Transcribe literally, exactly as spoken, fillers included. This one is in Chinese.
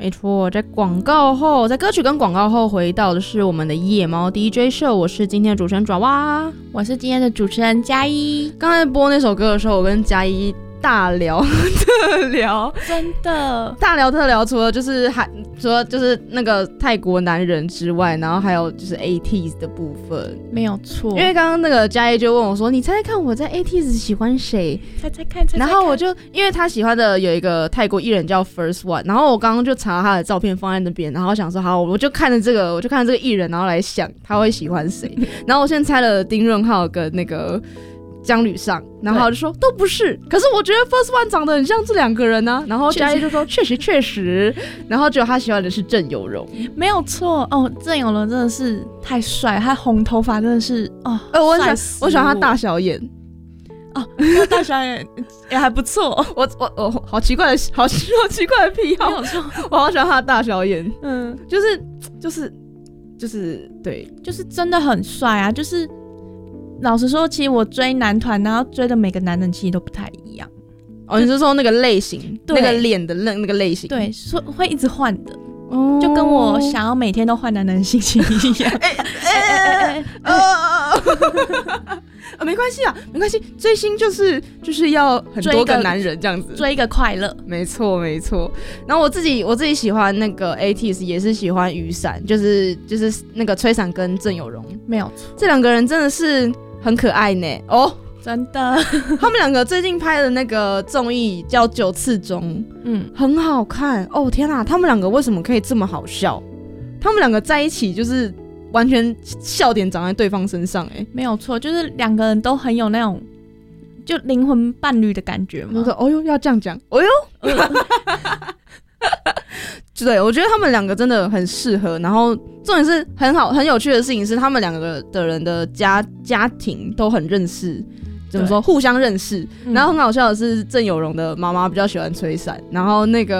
没错，在广告后，在歌曲跟广告后回到的是我们的夜猫 D J 秀，我是今天的主持人爪哇， 我是今天的主持人嘉一。 刚才播那首歌的时候，我跟嘉一大聊特聊， 真的大聊特聊，除了就是还除了就是那个泰国男人之外，然后还有就是 eighties 的部分， 没有错。 因为刚刚那个嘉一就问我说：“你猜猜看，我在 eighties 喜欢谁？” 猜猜看，猜猜看。 然后我就因为他喜欢的有一个泰国艺人叫 First One， 然后我刚刚就查他的照片放在那边，然后想说好，我就看着这个，我就看着这个艺人，然后来想他会喜欢谁。然后我现在猜了丁润浩跟那个姜吕尚，然后他就说都不是，可是我觉得 First One 长得很像这两个人啊。然后嘉一就说确实确实，然后结果他喜欢的是郑有荣， 没有错哦。郑有荣真的是太帅，他红头发真的是哦， 呃，我喜欢我喜欢他大小眼。 哦，大小眼也还不错。 我我我好奇怪的好好奇怪的癖好， 没有错， 我好喜欢他的大小眼。 嗯， 就是就是就是对， 就是真的很帅啊，就是。老实说，其实我追男团，然后追的每个男人其实都不太一样。 哦，你是说那个类型，那个脸的那那个类型？ 对，说会一直换的，哦，就跟我想要每天都换男人的心情一样。哎哎哎哎，没关系啊，没关系，追星就是就是要很多个男人这样子， 追一个快乐。 没错没错。然后我自己我自己喜欢那个 eighties， 也是喜欢雨伞，就是就是那个吹伞跟郑有荣， 没有错， 这两个人真的是很可爱呢。哦， 真的， 他们两个最近拍的那个综艺叫《九次中》，嗯，很好看哦。天哪，他们两个为什么可以这么好笑？他们两个在一起就是完全笑点长在对方身上，哎，没有错，就是两个人都很有那种就灵魂伴侣的感觉嘛。 我说，哦哟，要这样讲，哦哟，对，我觉得他们两个真的很适合。然后重点是很好很有趣的事情是，他们两个的人的家家庭都很认识。怎么说？互相认识，然后很好笑的是，郑有荣的妈妈比较喜欢吹伞，然后那个